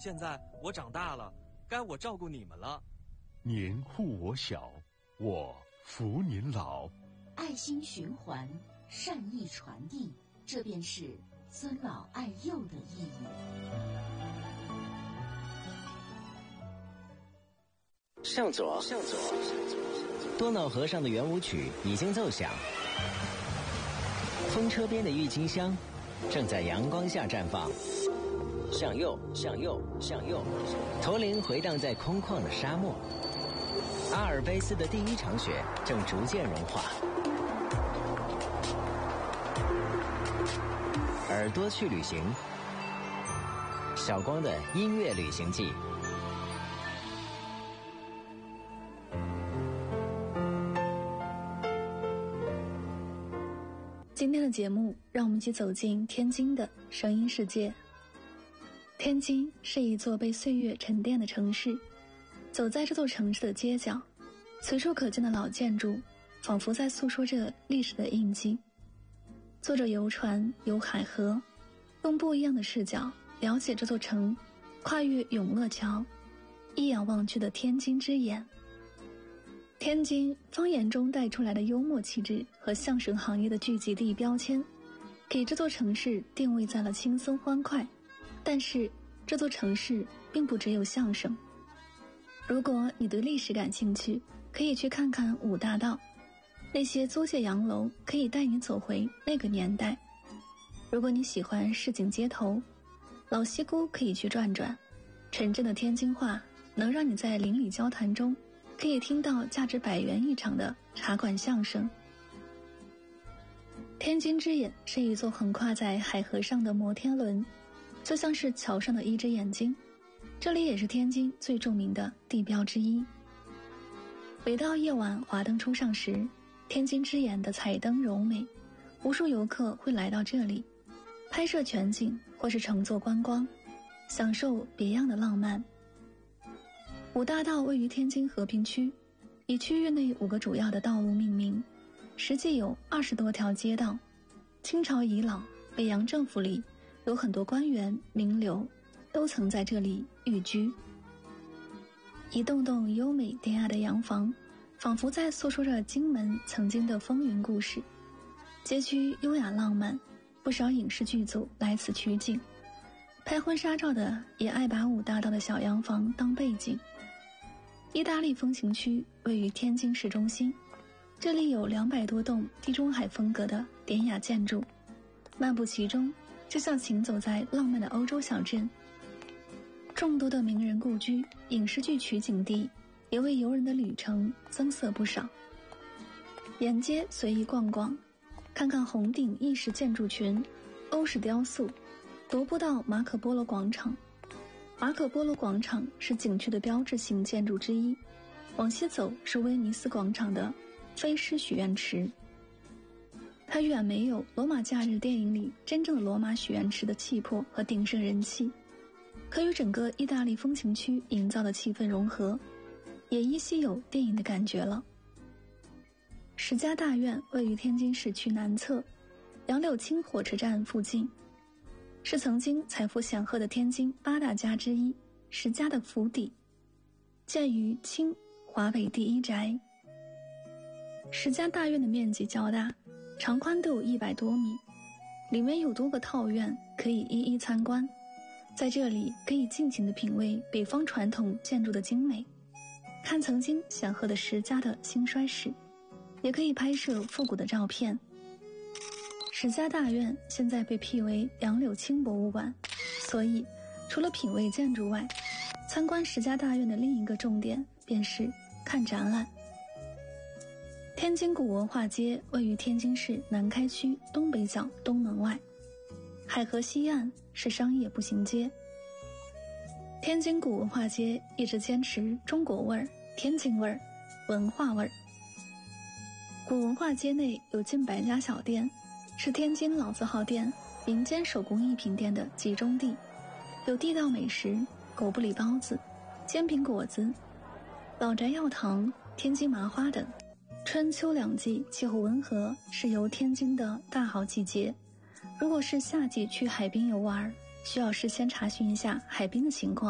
现在我长大了，该我照顾你们了。 您护我小，我扶您老。 爱心循环，善意传递，这便是尊老爱幼的意义。 向左，多瑙河上的圆舞曲已经奏响，风车边的郁金香正在阳光下绽放。向右，驼铃回荡在空旷的沙漠。阿尔卑斯的第一场雪正逐渐融化。耳朵去旅行，小光的音乐旅行记。 今天的节目，让我们一起走进天津的声音世界。天津是一座被岁月沉淀的城市，走在这座城市的街角，随处可见的老建筑，仿佛在诉说着历史的印记。坐着游船游海河，用不一样的视角了解这座城，跨越永乐桥，一眼望去的天津之眼。天津方言中带出来的幽默气质和相声行业的聚集地标签，给这座城市定位在了轻松欢快。但是这座城市并不只有相声。如果你对历史感兴趣，可以去看看五大道，那些租界洋楼可以带你走回那个年代。如果你喜欢市井街头，老西姑可以去转转，纯正的天津话能让你在邻里交谈中可以听到价值100元一场的茶馆相声。天津之眼是一座横跨在海河上的摩天轮，就像是桥上的一只眼睛，这里也是天津最著名的地标之一。每到夜晚华灯初上时，天津之眼的彩灯柔美，无数游客会来到这里拍摄全景或是乘坐观光，享受别样的浪漫。五大道位于天津和平区，以区域内5个主要的道路命名，实际有20多条街道。清朝遗老，北洋政府里有很多官员名流都曾在这里寓居。一栋栋优美典雅的洋房，仿佛在诉说着荆门曾经的风云故事。街区优雅浪漫，不少影视剧组来此取景，拍婚纱照的也爱把五大道的小洋房当背景。意大利风情区位于天津市中心，这里有200多栋地中海风格的典雅建筑，漫步其中就像行走在浪漫的欧洲小镇。众多的名人故居、影视剧取景地也为游人的旅程增色不少。沿街随意逛逛，看看红顶意式建筑群、欧式雕塑，踱步到马可波罗广场。马可波罗广场是景区的标志性建筑之一，往西走是威尼斯广场的菲施许愿池。它远没有罗马假日电影里真正的罗马许愿池的气魄和鼎盛人气，可与整个意大利风情区营造的气氛融合，也依稀有电影的感觉了。石家大院位于天津市区南侧，杨柳青火车站附近，是曾经财富显赫的天津8大家之一石家的府邸，建于清华北第一宅。石家大院的面积较大，长宽都有100多米，里面有多个套院可以一一参观。在这里可以尽情地品味北方传统建筑的精美，看曾经显赫的石家的兴衰史，也可以拍摄复古的照片。石家大院现在被辟为杨柳青博物馆，所以除了品味建筑外，参观石家大院的另一个重点便是看展览。天津古文化街位于天津市南开区东北角东门外，海河西岸是商业步行街。天津古文化街一直坚持中国味儿、天津味儿、文化味儿。古文化街内有近100家小店，是天津老字号店、民间手工艺品店的集中地，有地道美食、狗不理包子、煎饼果子、老宅药堂、天津麻花等。春秋两季气候温和，是游天津的大好季节。如果是夏季去海滨游玩，需要事先查询一下海滨的情况。